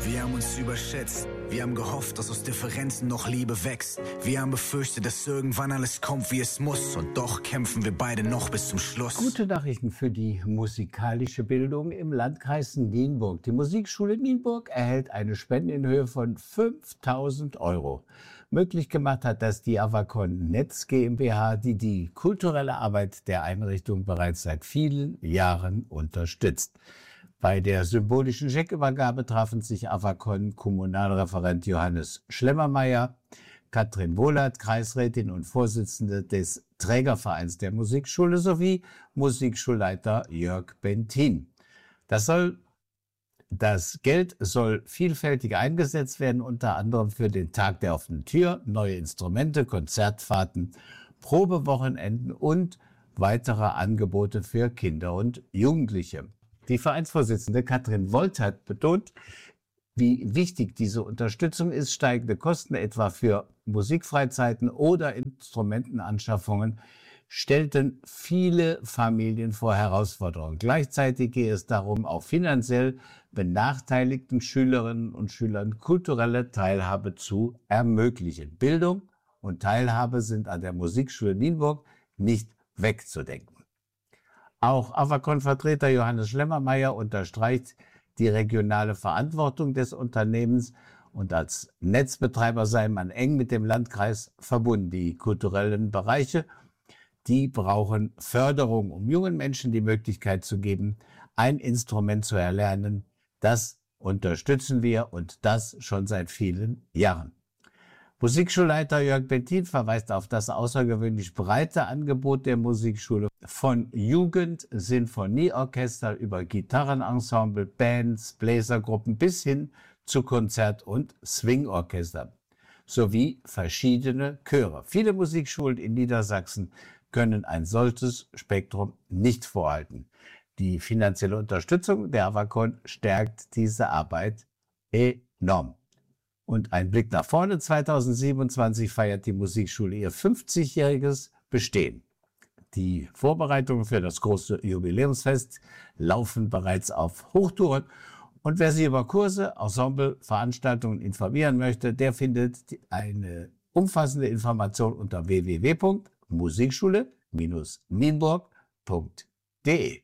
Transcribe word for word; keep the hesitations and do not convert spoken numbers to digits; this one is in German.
Wir haben uns überschätzt. Wir haben gehofft, dass aus Differenzen noch Liebe wächst. Wir haben befürchtet, dass irgendwann alles kommt, wie es muss. Und doch kämpfen wir beide noch bis zum Schluss. Gute Nachrichten für die musikalische Bildung im Landkreis Nienburg. Die Musikschule Nienburg erhält eine Spende in Höhe von fünftausend Euro. Möglich gemacht hat das die Avacon Netz GmbH, die die kulturelle Arbeit der Einrichtung bereits seit vielen Jahren unterstützt. Bei der symbolischen Scheckübergabe trafen sich Avacon-Kommunalreferent Johannes Schlemmermeier, Katrin Wohlert, Kreisrätin und Vorsitzende des Trägervereins der Musikschule sowie Musikschulleiter Jörg Bentin. Das soll, das Geld soll vielfältig eingesetzt werden, unter anderem für den Tag der offenen Tür, neue Instrumente, Konzertfahrten, Probewochenenden und weitere Angebote für Kinder und Jugendliche. Die Vereinsvorsitzende Katrin Wollert hat betont, wie wichtig diese Unterstützung ist. Steigende Kosten etwa für Musikfreizeiten oder Instrumentenanschaffungen stellten viele Familien vor Herausforderungen. Gleichzeitig gehe es darum, auch finanziell benachteiligten Schülerinnen und Schülern kulturelle Teilhabe zu ermöglichen. Bildung und Teilhabe sind an der Musikschule Nienburg nicht wegzudenken. Auch Avacon-Vertreter Johannes Schlemmermeier unterstreicht die regionale Verantwortung des Unternehmens und als Netzbetreiber sei man eng mit dem Landkreis verbunden. Die kulturellen Bereiche, die brauchen Förderung, um jungen Menschen die Möglichkeit zu geben, ein Instrument zu erlernen. Das unterstützen wir und das schon seit vielen Jahren. Musikschulleiter Jörg Bentin verweist auf das außergewöhnlich breite Angebot der Musikschule von Jugend-Sinfonieorchester über Gitarrenensemble, Bands, Bläsergruppen bis hin zu Konzert- und Swingorchester sowie verschiedene Chöre. Viele Musikschulen in Niedersachsen können ein solches Spektrum nicht vorhalten. Die finanzielle Unterstützung der Avacon stärkt diese Arbeit enorm. Und ein Blick nach vorne, zweitausendsiebenundzwanzig feiert die Musikschule ihr fünfzigjähriges Bestehen. Die Vorbereitungen für das große Jubiläumsfest laufen bereits auf Hochtouren. Und wer sich über Kurse, Ensemble, Veranstaltungen informieren möchte, der findet eine umfassende Information unter w w w punkt musikschule Bindestrich nienburg punkt de.